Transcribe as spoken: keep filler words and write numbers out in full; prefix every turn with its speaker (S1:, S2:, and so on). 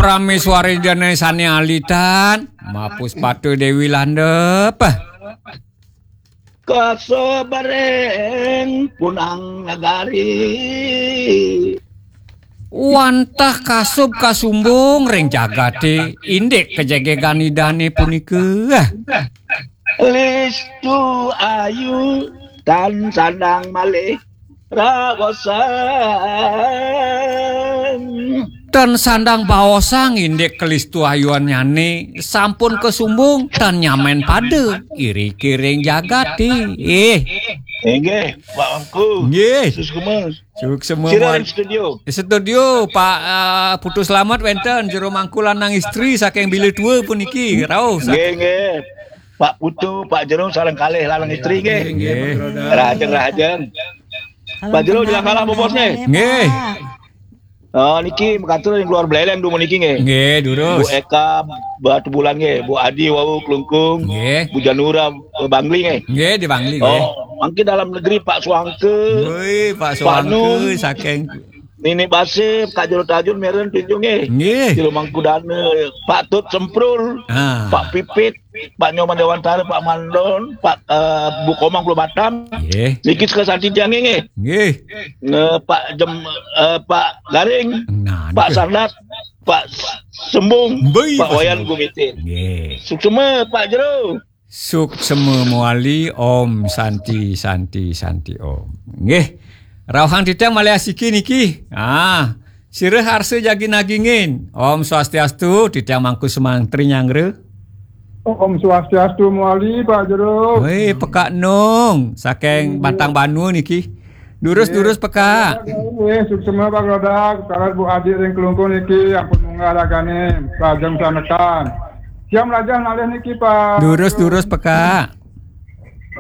S1: Prameswari jane sane alitan, mapus patu Dewi landep.
S2: Kaso bareng punang nagari.
S1: Wantah kasub kasumbung reng jagate indek kejegegan idane punika.
S2: Listu ayu tan sandang malih ragosan.
S1: Dan sandang baosang indek kelistu ayuan nyane sampun kesumbung dan nyamen pade iri kiring jagati. Eh,
S2: nggih, Pak Mangku.
S1: Nggih.
S2: Sus kemas.
S1: Cuk semua
S2: Sira studio.
S1: Studio Pak uh, Putu Slamet wenten jero mangku lanang istri saking bilik dua puniki rauh.
S2: Nggih, nggih. Pak Putu, Pak Jero sareng kalih lanang istri nggih.
S1: Nggih.
S2: Rajeng-rajeng. Pak Jero jangan kalah bosnya.
S1: Nggih.
S2: Oh niki mekatur yang keluar beleleng dulu niki nggih.
S1: Nggih, durus.
S2: Bu Eka Batu Bulan nggih, Bu Adi wau Klungkung.
S1: Nggih.
S2: Bu Janura Bangli nggih.
S1: Nggih, di Bangli nggih.
S2: Oh, mungkin dalam negeri Pak Suangke.
S1: Woi, Pak
S2: Pak Nung.
S1: Suangke saking
S2: Nini Basip, Kak Jero Tajun meren tunjuk nggih.
S1: nggih.
S2: Di Lumangku Dana, Pak Tut Semprul,
S1: Ah.
S2: Pak Pipit, Pak Nyoman Dewantara, Pak Mandon, Pak uh, Bu Komang Pulau Batam.
S1: Nggih.
S2: Niki sekesanti tiang nggih.
S1: Nggih.
S2: Nge, Pak Jem uh, Pak Garing,
S1: Nah,
S2: Pak
S1: niki.
S2: Sardat, Pak Sembung,
S1: Mbei,
S2: Pak
S1: Pak
S2: Wayan
S1: Sembung.
S2: Gumitin.
S1: Nggih.
S2: Suksema Pak Jero.
S1: Suk semu muali Om Santi Santi Santi Om. Nggih. Rauhang titang malih asiki niki. Ah, sireuh harse jagi nagingin. Om Swastiastu titang mangku semantri nyangre.
S3: Om Swastiastu muali Pak Jero.
S1: Woi, peka nung saking Bantang Banu niki. Durus-durus peka.
S3: Weh, suksema Pak Rodak, karat Bu Adi ring Klungkung niki ampun munggah ragane, lajeng sanekan. Siam lajeng nalih niki Pak.
S1: Durus-durus peka.